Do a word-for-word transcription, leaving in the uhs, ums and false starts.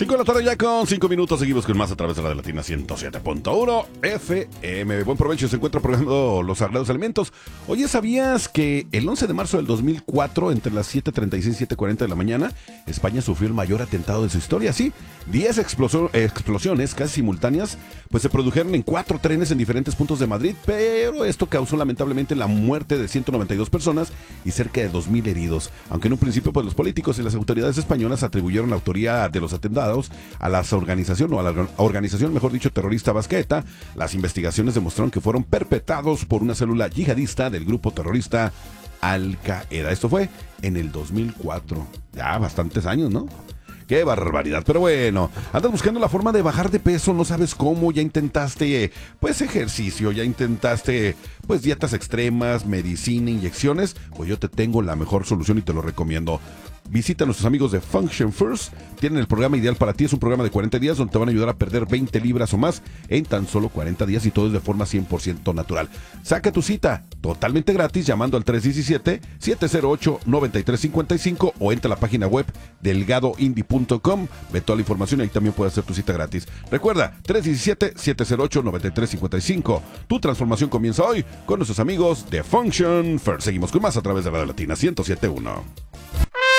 cinco de la tarde ya con cinco minutos. Seguimos con más a través de la de Latina ciento siete punto uno F M. Buen provecho, se encuentra programando Los Sagrados Alimentos. Oye, ¿sabías que el once de marzo del dos mil cuatro, entre las siete treinta y seis y siete cuarenta de la mañana, España sufrió el mayor atentado de su historia? Sí, diez exploso- explosiones casi simultáneas pues se produjeron en cuatro trenes en diferentes puntos de Madrid, pero esto causó lamentablemente la muerte de ciento noventa y dos personas y cerca de dos mil heridos. Aunque en un principio pues los políticos y las autoridades españolas atribuyeron la autoría de los atentados a la organización o a la organización, mejor dicho, terrorista vasca ETA, las investigaciones demostraron que fueron perpetrados por una célula yihadista del grupo terrorista Al Qaeda. Esto fue en el dos mil cuatro. Ya bastantes años, ¿no? ¡Qué barbaridad! Pero bueno, andas buscando la forma de bajar de peso, no sabes cómo, ya intentaste, pues, ejercicio, ya intentaste, pues, dietas extremas, medicina, inyecciones, pues yo te tengo la mejor solución y te lo recomiendo. Visita a nuestros amigos de Function First. Tienen el programa ideal para ti. Es un programa de cuarenta días donde te van a ayudar a perder veinte libras o más en tan solo cuarenta días, y todo es de forma cien por ciento natural. Saca tu cita totalmente gratis llamando al tres uno siete, siete cero ocho, nueve tres cinco cinco o entra a la página web delgado indie punto com. Ve toda la información y ahí también puedes hacer tu cita gratis. Recuerda, tres uno siete, siete cero ocho, nueve tres cinco cinco. Tu transformación comienza hoy con nuestros amigos de Function First. Seguimos con más a través de Radio Latina ciento siete punto uno.